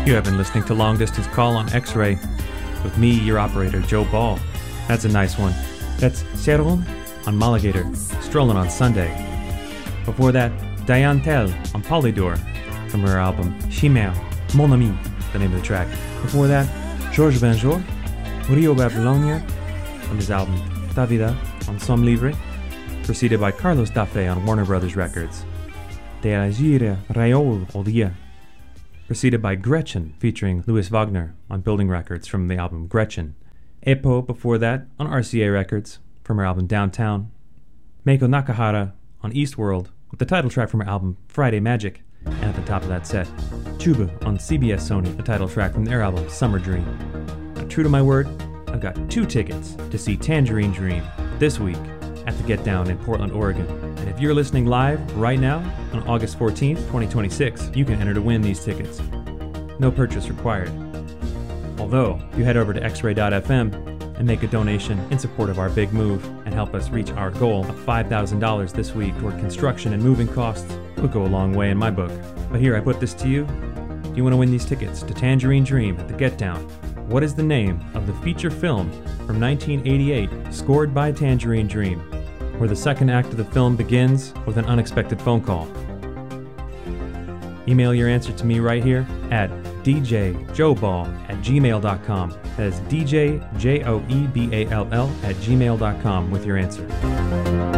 You have been listening to Long Distance Call on X-Ray with me, your operator, Joe Ball. That's a nice one. That's Serum on Molligator, Strolling on Sunday. Before that, Diane Tell on Polydor from her album Chimère, Mon Ami, the name of the track. Before that, Georges Benjour, Rio Babylonia from his album Ta Vida on Somme Livre, preceded by Carlos Dafe on Warner Brothers Records. De Agire Raoul Odia, preceded by Gretchen featuring Louis Wagner on Building Records from the album Gretchen. Epo before that on RCA Records from her album Downtown. Meiko Nakahara on Eastworld with the title track from her album Friday Magic. And at the top of that set, Chuba on CBS Sony, the title track from their album Summer Dream. Now, true to my word, I've got 2 tickets to see Tangerine Dream this week at the Get Down in Portland, Oregon. And if you're listening live right now on August 14th, 2026, you can enter to win these tickets. No purchase required. Although, if you head over to xray.fm and make a donation in support of our big move and help us reach our goal of $5,000 this week toward construction and moving costs, it would go a long way in my book. But here I put this to you. Do you want to win these tickets to Tangerine Dream at the Get Down? What is the name of the feature film from 1988 scored by Tangerine Dream, where the second act of the film begins with an unexpected phone call? Email your answer to me right here at djjoeball@gmail.com. That is djjoeball@gmail.com with your answer.